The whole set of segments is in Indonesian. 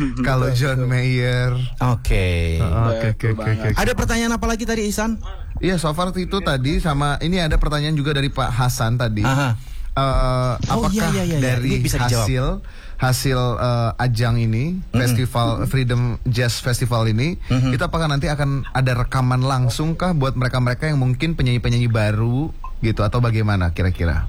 kalau John Mayer. Oke. Oke. Ada pertanyaan apa lagi tadi, Ihsan? Iya, so far itu tadi sama ini ada pertanyaan juga dari Pak Hasan tadi. Apakah dari ini bisa dijawab. hasil ajang ini, festival Freedom Jazz Festival ini, kita apakah nanti akan ada rekaman langsung kah buat mereka-mereka yang mungkin penyanyi-penyanyi baru gitu atau bagaimana kira-kira?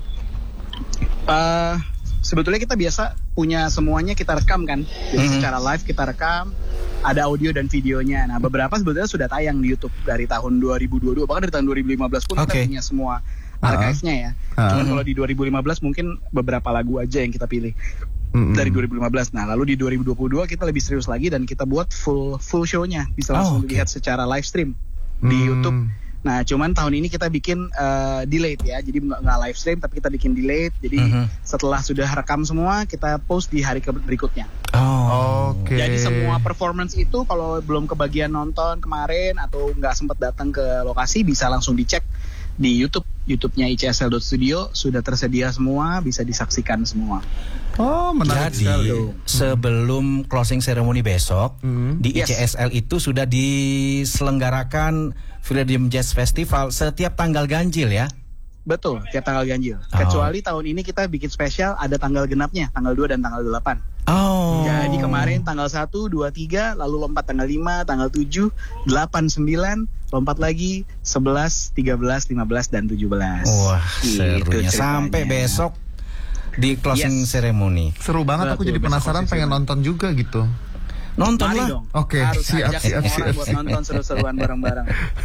Sebetulnya kita biasa punya semuanya kita rekam kan. Jadi secara live kita rekam, ada audio dan videonya. Nah, beberapa sebetulnya sudah tayang di YouTube dari tahun 2022, bahkan dari tahun 2015 pun kita punya semua archive-nya ya. Cuman kalau di 2015 mungkin beberapa lagu aja yang kita pilih dari 2015. Nah, lalu di 2022 kita lebih serius lagi dan kita buat full show-nya, bisa langsung dilihat secara live stream di YouTube. Nah, cuman tahun ini kita bikin delayed ya, jadi nggak live stream tapi kita bikin delayed. Jadi setelah sudah rekam semua, kita post di hari berikutnya. Oke. Jadi semua performance itu kalau belum kebagian nonton kemarin atau nggak sempat datang ke lokasi, bisa langsung dicek di YouTube-nya ICSL.studio, sudah tersedia semua, bisa disaksikan semua. Oh, menarik sekali. Sebelum closing ceremony besok di ICSL itu sudah diselenggarakan Freedom Jazz Festival setiap tanggal ganjil ya? Betul, tiap tanggal ganjil. Kecuali tahun ini kita bikin spesial, ada tanggal genapnya, tanggal 2 dan tanggal 8. Jadi kemarin tanggal 1, 2, 3, lalu lompat tanggal 5, tanggal 7, 8, 9, lompat lagi 11, 13, 15, dan 17. Wah, serunya. Sampai besok di closing ceremony. Seru banget, aku jadi penasaran, pengen nonton juga gitu. Nonton lah. Oke, siap. Buat nonton seru-seruan bareng-bareng.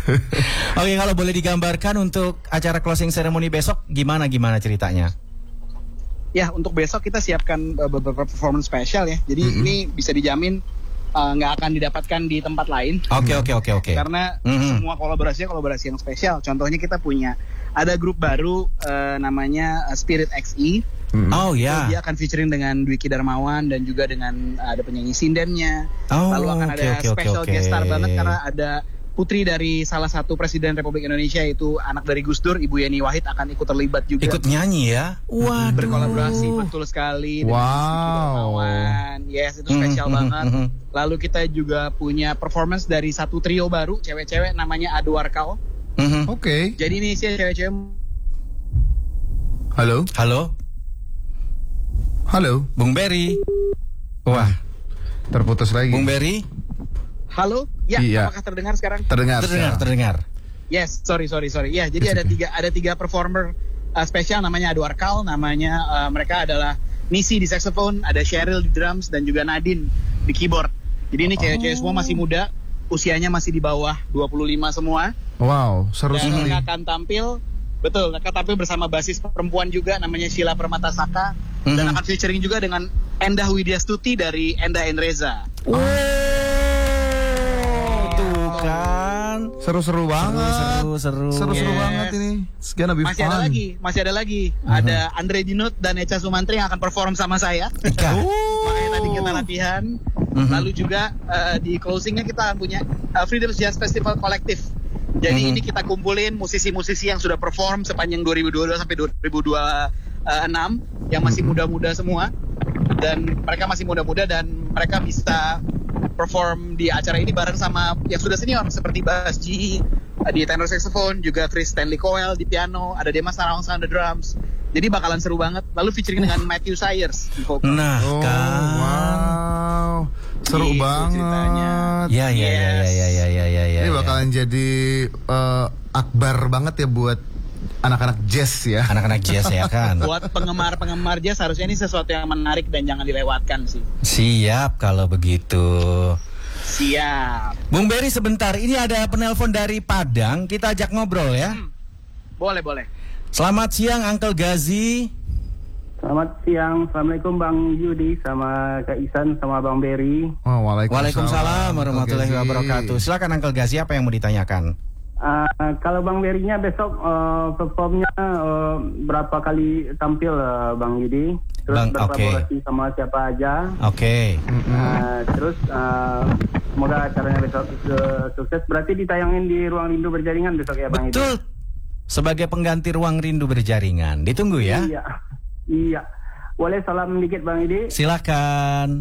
Oke, kalau boleh digambarkan untuk acara closing ceremony besok gimana ceritanya? Ya, untuk besok kita siapkan beberapa performance spesial ya. Jadi ini bisa dijamin nggak akan didapatkan di tempat lain. Oke. Karena semua kolaborasi yang spesial. Contohnya kita punya ada grup baru namanya Spirit XE. Dia akan featuring dengan Dwiki Darmawan dan juga dengan ada penyanyi sindennya. Lalu akan ada special guest star banget karena ada putri dari salah satu presiden Republik Indonesia, itu anak dari Gus Dur, Ibu Yeni Wahid, akan ikut terlibat juga. Ikut nyanyi ya? Waduh. Berkolaborasi, betul sekali. Wow. Yes, itu spesial banget. Lalu kita juga punya performance dari satu trio baru, cewek-cewek, namanya Aduarkal. Oke. Jadi ini sih cewek-cewek. Halo, Bung Berry. Wah, terputus lagi. Bung Berry. Halo, iya. Apakah terdengar sekarang? Terdengar. Yes, sorry. Ya, jadi ada tiga performer spesial, namanya Aduarkal, namanya mereka adalah Nisi di saxophone, ada Cheryl di drums, dan juga Nadine di keyboard. Jadi ini cewek-cewek semua masih muda, usianya masih di bawah 25 semua. Wow, seru sekali. Dan mereka akan tampil bersama basis perempuan juga, namanya Sheila Permatasaka, dan akan featuring juga dengan Endah Widyastuti dari Endah Enreza. Kan seru banget. Seru banget ini. Sekian lebih masih ada lagi. Ada Andre Dinut dan Echa Sumantri yang akan perform sama saya. Makanya tadi kita latihan. Lalu juga di closingnya kita punya Freedom Jazz Festival Kolektif. Jadi ini kita kumpulin musisi-musisi yang sudah perform sepanjang 2022 sampai 2026 yang masih muda-muda semua, dan mereka masih muda-muda dan mereka bisa perform di acara ini bareng sama yang sudah senior seperti Bas G di tenor saxophone, juga Chris Stanley Cowell di piano, ada Demas Sarawangsa on the drums. Jadi bakalan seru banget. Lalu featuring dengan Matthew Sayers di vokal. Wow, seru banget ceritanya. Ya. Ini bakalan jadi akbar banget ya buat anak-anak jazz ya. Anak-anak jazz ya kan. Buat penggemar jazz harusnya ini sesuatu yang menarik dan jangan dilewatkan sih. Siap kalau begitu. Siap. Bung Berry sebentar, ini ada penelpon dari Padang, kita ajak ngobrol ya. Boleh. Selamat siang Uncle Gazi. Selamat siang, Assalamualaikum Bang Yudi sama Kak Ihsan sama Bang Berry. Waalaikumsalam warahmatullahi wabarakatuh. Silakan Uncle Gazi, apa yang mau ditanyakan? Kalau Bang Berry-nya besok performnya berapa kali tampil Bang Yudi? Terus berkolaborasi sama siapa aja? Terus semoga acaranya besok sukses. Berarti ditayangin di Ruang Rindu Berjaringan besok ya Bang Yudi? Betul. Sebagai pengganti Ruang Rindu Berjaringan. Ditunggu ya. Iya. Boleh salam dikit Bang Yudi? Silakan.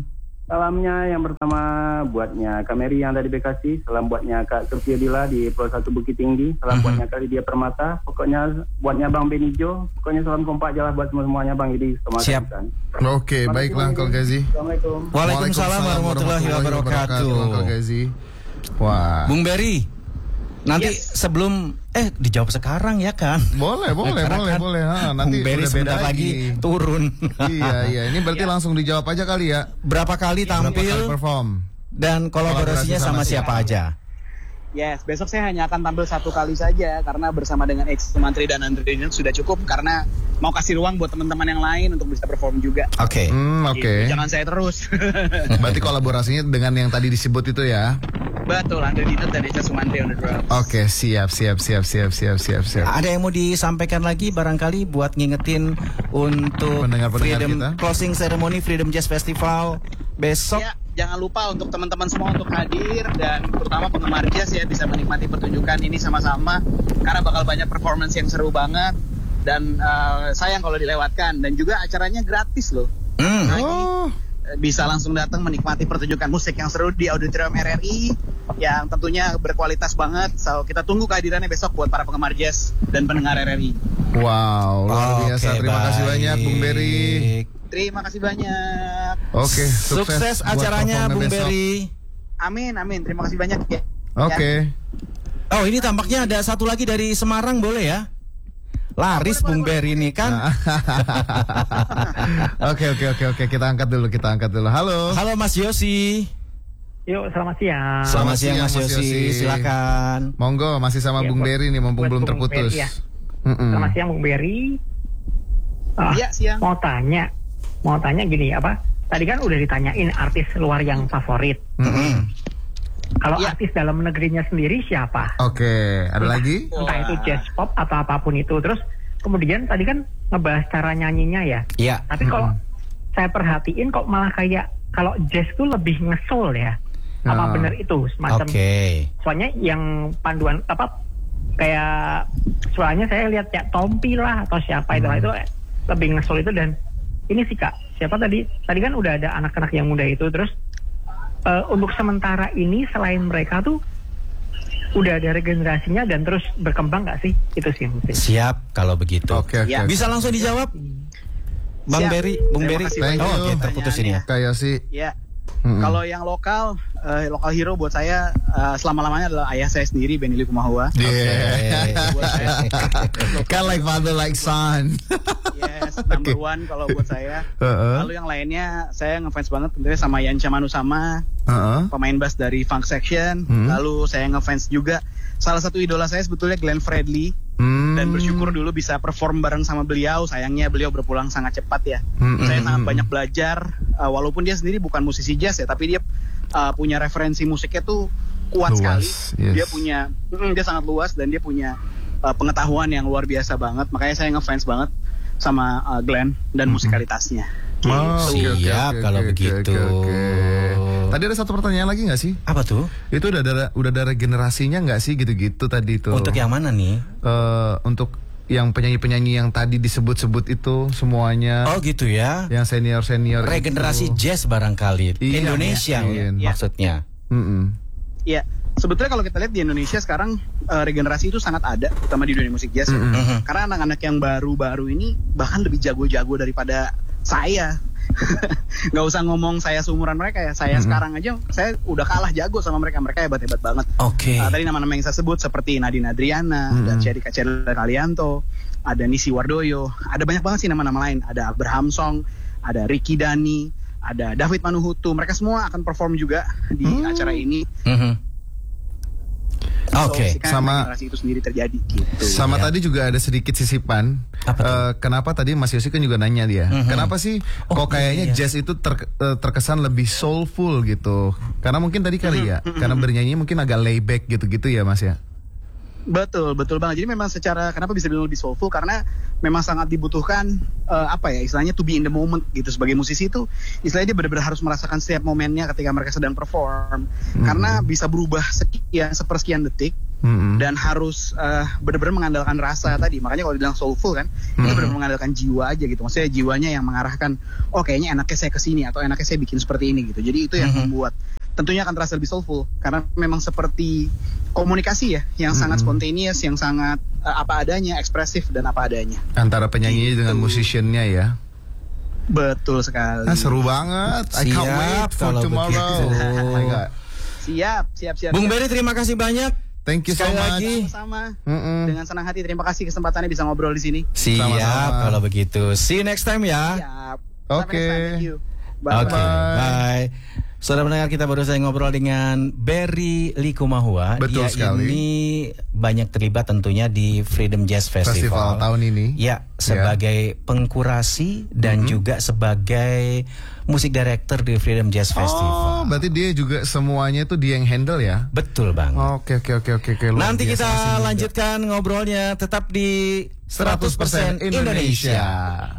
Salamnya yang pertama buatnya Kak Mary yang ada di Bekasi, salam buatnya Kak Surfiadila di Pro 1 Bukit Tinggi, salam buatnya Kak Lydia Permata, pokoknya buatnya Bang Benijo, pokoknya salam kompak jalan buat semuanya Bang Idi. Siap. Oke, baiklah Uncle Gazi. Assalamualaikum. Waalaikumsalam warahmatullahi wabarakatuh. Uncle Gazi. Wah. Bung Berry, nanti sebelum dijawab sekarang ya kan? Boleh. Nanti Bung Berry udah beda sebentar lagi turun. Iya. Ini berarti langsung dijawab aja kali ya. Berapa kali tampil Berapa kali perform? dan kolaborasinya sama siapa aja? Yes, besok saya hanya akan tampil 1 kali saja karena bersama dengan Echa Sumantri dan Andre Dinut sudah cukup karena mau kasih ruang buat teman-teman yang lain untuk bisa perform juga. Oke. Oke. Jangan saya terus. Berarti kolaborasinya dengan yang tadi disebut itu ya? Betul, Andre Dinut dan Echa Sumantri on the drums. Oke, siap. Ada yang mau disampaikan lagi barangkali buat ngingetin untuk Pendengar-pendengar Freedom kita? Closing Ceremony Freedom Jazz Festival besok? Ya, jangan lupa untuk teman-teman semua untuk hadir dan terutama penggemar jazz ya bisa menikmati pertunjukan ini sama-sama karena bakal banyak performance yang seru banget dan sayang kalau dilewatkan dan juga acaranya gratis loh. Bisa langsung datang menikmati pertunjukan musik yang seru di Auditorium RRI yang tentunya berkualitas banget. So kita tunggu kehadirannya besok buat para penggemar jazz dan pendengar RRI. Wow, luar biasa. Terima kasih banyak Bung Berry. Terima kasih banyak. Oke, Sukses buat acaranya performnya Bung besok. Berry. Amin. Terima kasih banyak ya. Oke. Oh, ini tampaknya ada satu lagi dari Semarang, boleh ya? Laris Bung Berry ini kan. Oke. Kita angkat dulu. Halo. Halo Mas Yosi. Yuk, selamat siang. Selamat siang Mas Yosi. Silakan. Monggo, masih sama Ya, Bung Berry nih, mumpung buat belum Bung terputus. Berry, ya. Selamat siang Bung Berry. Iya, siang. Mau tanya gini, apa? Tadi kan udah ditanyain artis luar yang favorit. Kalau artis dalam negerinya sendiri siapa? Oke, ada lagi? Entah itu jazz pop atau apapun itu. Terus kemudian tadi kan ngebahas cara nyanyinya ya. Iya. Tapi kalau saya perhatiin kok malah kayak kalau jazz tuh lebih nge-soul ya. Apa benar itu semacam? Soalnya yang panduan apa kayak soalnya saya lihat kayak Tompi lah atau siapa itu lebih nge-soul itu. Dan ini sih Kak, siapa tadi kan udah ada anak-anak yang muda itu. Terus untuk sementara ini selain mereka tuh udah ada regenerasinya dan terus berkembang nggak sih? Itu sih mungkin. Siap kalau begitu. Oke. Bisa langsung dijawab Bang Siap. Berry, Bung Berry. Terima kasih banyak. Oke, terputus ini ya. Kayak sih. Ya. Kalau yang lokal hero buat saya selama-lamanya adalah ayah saya sendiri, Benny Likumahua. Buat saya, Kan like father like son. yes, number one kalau buat saya. Lalu yang lainnya saya ngefans banget tentunya sama Yancha Manusama, pemain bass dari Funk Section. Lalu saya ngefans juga salah satu idola saya sebetulnya Glenn Fredly. Dan bersyukur dulu bisa perform bareng sama beliau. Sayangnya beliau berpulang sangat cepat ya. Saya sangat banyak belajar walaupun dia sendiri bukan musisi jazz ya, tapi dia punya referensi musiknya tuh kuat sekali. Dia punya dia sangat luas dan dia punya pengetahuan yang luar biasa banget. Makanya saya ngefans banget sama Glenn dan musikalitasnya. Siap kalau begitu. Tadi ada satu pertanyaan lagi nggak sih? Apa tuh? Itu udah ada regenerasinya nggak sih gitu-gitu tadi itu? Untuk yang mana nih? Untuk yang penyanyi-penyanyi yang tadi disebut-sebut itu semuanya. Oh gitu ya. Yang senior-senior. Regenerasi jazz barangkali. Iya, Indonesia maksudnya. Iya. Sebetulnya kalau kita lihat di Indonesia sekarang regenerasi itu sangat ada, terutama di dunia musik jazz. Karena anak-anak yang baru-baru ini bahkan lebih jago-jago daripada saya. Nggak usah ngomong saya seumuran mereka ya. Saya sekarang aja saya udah kalah jago sama mereka. Mereka hebat-hebat banget. Tadi nama-nama yang saya sebut seperti Nadine Adriana, dan Cherika Chandra Kalianto, ada Nisi Wardoyo, ada banyak banget sih nama-nama lain. Ada Abraham Song, ada Ricky Dani, ada David Manuhutu. Mereka semua akan perform juga di acara ini. Sama generasi itu sendiri terjadi gitu. Sama tadi juga ada sedikit sisipan. Kenapa tadi Mas Yosi kan juga nanya dia. Kenapa sih kok kayaknya jazz itu terkesan lebih soulful gitu? Karena mungkin tadi kali ya, karena bernyanyi mungkin agak layback gitu-gitu ya Mas ya. Betul banget. Jadi memang secara kenapa bisa dibilang lebih soulful karena memang sangat dibutuhkan istilahnya to be in the moment gitu. Sebagai musisi itu istilahnya dia benar-benar harus merasakan setiap momennya ketika mereka sedang perform. Karena bisa berubah sepersekian detik dan harus benar-benar mengandalkan rasa tadi. Makanya kalau dibilang soulful kan, ini benar-benar mengandalkan jiwa aja gitu. Maksudnya jiwanya yang mengarahkan, oh kayaknya enaknya saya kesini atau enaknya saya bikin seperti ini gitu. Jadi itu yang membuat tentunya akan terasa lebih soulful karena memang seperti komunikasi ya, yang sangat spontaneous, yang sangat apa adanya, ekspresif dan apa adanya. Antara penyanyi dengan musiciannya ya. Betul sekali. Seru banget. I can't wait for tomorrow. Oh my God. Siap. Bung Berry, terima kasih banyak. Thank you so much. Sama-sama. Dengan senang hati. Terima kasih kesempatannya bisa ngobrol di sini. Siap. Sama-sama. Kalau begitu. See you next time ya. Siap. Oke. Bye. Bye. Saudara pendengar, kita baru saja ngobrol dengan Berry Likumahua. Betul sekali. Ini banyak terlibat tentunya di Freedom Jazz Festival tahun ini. Ya, sebagai pengkurasi dan juga sebagai musik director di Freedom Jazz Festival. Oh, berarti dia juga semuanya itu dia yang handle ya? Betul banget. Oke. Nanti kita lanjutkan ngobrolnya tetap di 100% Indonesia.